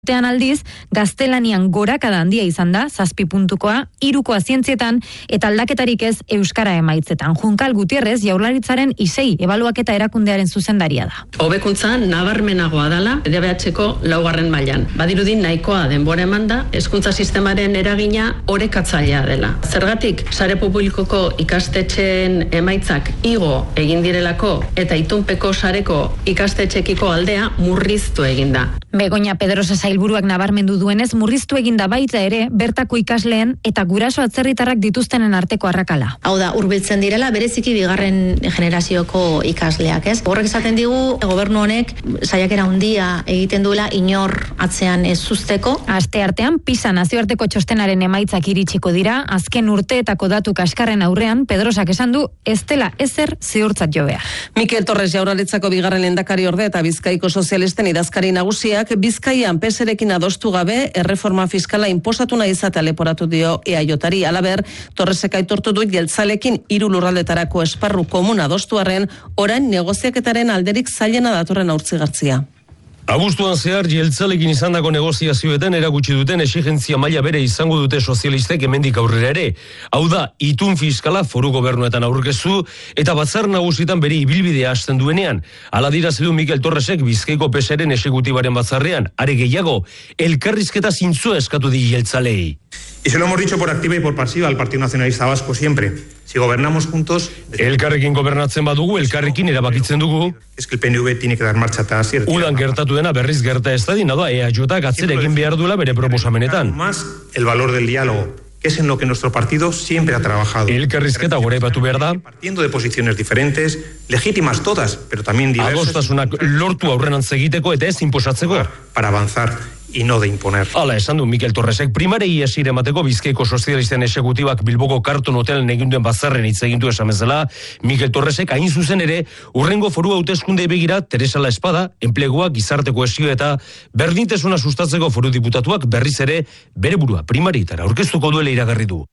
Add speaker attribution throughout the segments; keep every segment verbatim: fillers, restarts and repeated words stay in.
Speaker 1: Tean aldiz, gaztelanian gorakada handia izan da, zazpi puntukoa, hirukoa zientzietan, eta aldaketarik ez euskara emaitzetan. Junkal Gutierrez, Jaurlaritzaren isei ebaluaketa erakundearen zuzendaria da.
Speaker 2: Hobekuntza nabarmenagoa dela, D B H-ko laugarren mailan. Badirudin nahikoa denbora eman da, hezkuntza sistemaren eragina orekatzailea dela. Zergatik, sare publikoko ikastetxeen emaitzak igo egin direlako, eta itunpeko sareko ikastetxekiko aldea murriztu egin da.
Speaker 1: Begoña Pedrosa sailburuak nabarmendu duenez, murriztu eginda baita ere, bertako ikasleen eta guraso atzerritarrak dituztenen arteko arrakala.
Speaker 3: Hau da, hurbiltzen direla, bereziki bigarren generazioko ikasleak, ez? Horrek esaten digu, gobernu honek saiakera handia egiten duela inor atzean ez uzteko.
Speaker 1: Aste artean, PISA nazioarteko txostenaren emaitzak iritsiko dira, azken urteetako datu kaskarren aurrean, Pedrosak esan du, ez dela ezer ziurtzat jo behar.
Speaker 4: Mikel Torres Jaurlaritzako bigarren lehendakari orde eta Bizkaiko sozialisten idazkari nagusia Bizkaian peserekin adostu gabe erreforma fiskala inposatu nahi izatea leporatu dio E A Jari. Alaber, Torresek aitortu du jeltzalekin hiru lurraldetarako esparru komun adostuarren, orain negoziaketaren alderik zailena datorren aurtzigartzia.
Speaker 5: Abuztuan zehar, jeltzalekin izandako negoziazioetan erakutsi duten exigentzia maila bere izango dute sozialistek hemendik aurrera ere. Hau da, itun fiskala foru gobernuetan aurkeztu eta batzar nagusitan bere ibilbidea hasten duenean. Hala dirazidu Mikel Torresek Bizkaiko P S eren exekutibaren batzarrean, are gehiago, elkarrizketa zintzua eskatu di jeltzalei.
Speaker 6: Y se lo hemos dicho por activa y por pasiva al Partido Nacionalista Vasco siempre. Si gobernamos juntos...
Speaker 5: Elkarrekin gobernatzen badugu, elkarrekin erabakitzen dugu.
Speaker 6: Es que el P N V tiene que dar marcha atrás.
Speaker 5: Udan gertatu dena berriz gerta ez dadin, da E A J atzera egin behar duela bere proposamenetan.
Speaker 6: Más el valor del diálogo, que es en lo que nuestro partido siempre ha trabajado.
Speaker 5: Elkarrizketa goraipatu behar da.
Speaker 6: Partiendo de posiciones diferentes, legítimas todas, pero también diversas.
Speaker 5: Adostasunak lortu aurrenantz egiteko eta ez inposatzeko.
Speaker 6: Para avanzar y no de imponer.
Speaker 5: Hala esan du Mikel Torresek primarei esire emateko Bizkaiko sozialisten exekutibak Bilboko Karton Hotelen eginduen bazarren hitz egin du esan bezala. Mikel Torresek hain zuzen ere urrengo foru hauteskunde begira Teresa La Espada, enplegua, gizarte kohesioa eta berdintasuna sustatzeko foru diputatuak berriz ere bere burua primaritara aurkeztuko duela iragarri du.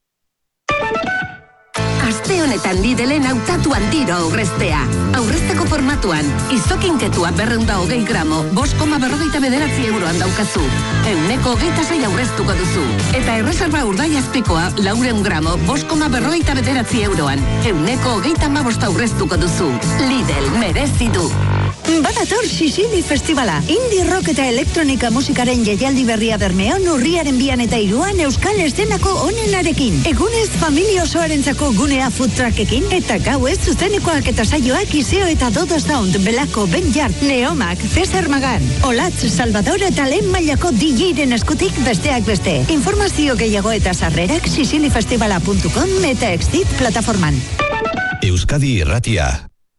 Speaker 7: Aste honetan Lidlen hautatu handiro aurreztea. Aurrezteko formatuan, izokinketua berreunda hogei gramo, bost koma berrogeita bederatzi euroan daukazu. Euneko hogeita sei aurreztuko duzu. Eta erreserba urdai azpikoa, laureun gramo, bost koma berrogeita bederatzi euroan. Euneko hogeita hamabost aurreztuko duzu. Lidl merezi du.
Speaker 8: Badator Sicily Festivala. Indie rock eta elektronika musikaren jaialdi berria Bermeon urriaren bian eta hiruan euskal eszenako onenarekin. Egunez familia osoarentzako gunea food truckekin eta gauez zuzenekoak eta saioak Iseo eta Dodo Sound, Belako, Ben Jart, Neomak, Cesar Magan, Olatz, Salvador eta lehen mailako D J-ren eskutik besteak beste. Informazio gehiago eta sarrerak siciliefestivala puntu com eta Exit plataforman.
Speaker 9: Euskadi Irratia.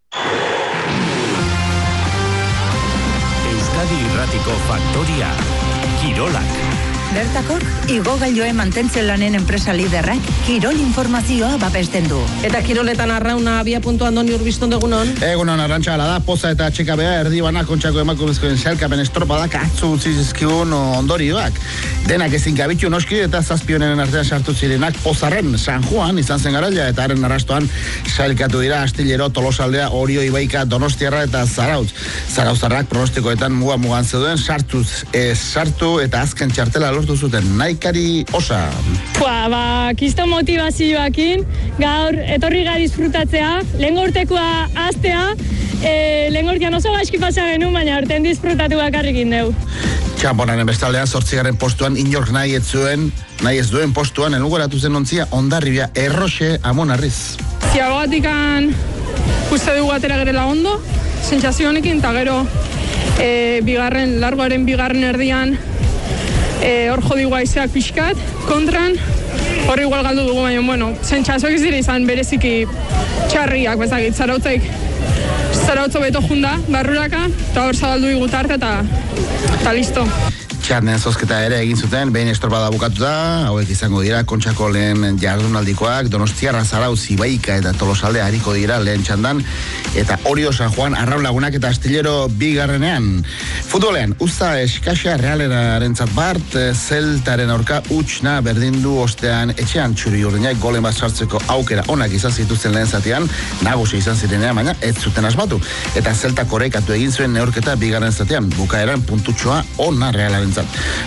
Speaker 9: Euskadi Irratiko Faktoria, Kirolak.
Speaker 8: Bertakok, igogailoen mantentzen lanen enpresa liderrak kirol informazioa babesten du.
Speaker 4: Eta kiroletan arrauna abia puntuan doni urbizton dugunon.
Speaker 10: Egunon arrantxa ala da, poza eta txikabea erdibana kontxako emakumezkoen zelkapen estropadak atzu utzi zizkigun ondorioak. Denak ezin gabitu noski eta zazpionenen artean sartu zirenak pozarren San Juan izan zen garaia eta haren arrastoan sailkatu dira Astillero, Tolosaldea, Orio, Ibaika, Donostiarra eta Zarautz. Zarauzarrak pronostikoetan muga mugan zeuden sartuz ez sartu eta azken txartela lortu zuten naikari osa.
Speaker 11: Pua, ba, kisto motivazioakin, gaur etorri gara disfrutatzea, lehen urtekoa astea, e, lehen urtean oso gaizki pasa genuen, baina urtean disfrutatu bakarrikin dugu.
Speaker 10: Txamponaren bestaldean zortzigaren postuan inork nahi ez zuen, nahi ez duen postuan elugoratu zen ontzia Ondarribia Erroxe Amonarriz.
Speaker 11: Ziagoatikan uste dugu atera gerela ondo, sentsazio honekin, eta gero e, bigarren, largoaren bigarren erdian E, hor jodi guaizeak pixkat, kontran, hor igual galdu dugu, baina, bueno, sentsazioak ez dira izan bereziki txarriak, bezakit, zarautzaik, zarautzo beto junda, barruraka, eta hor zabaldu igutarte, eta, eta listo.
Speaker 10: Txarnen zozketa ere egin zuten, behin estorpada bukatuta, hauek izango dira kontxako lehen jardunaldikoak, Donostiarra, Zarautz, Ibaika eta Tolosaldea hariko dira lehen txandan, eta Orio, San Juan, Arraun Lagunak eta Astillero bigarrenean. Futbolean, usta eskasa Realerarentzat bart, Zeltaren aurka utxna berdindu ostean etxean txuri urdinak golen bat sartzeko aukera onak izan zituzten lehen zatean, nagusi izan zirenean, baina ez zuten asmatu. Eta Zelta korekatu egin zuen neurketa bigarren zatean, bukaeran puntutxoa ona Realaren behintzat.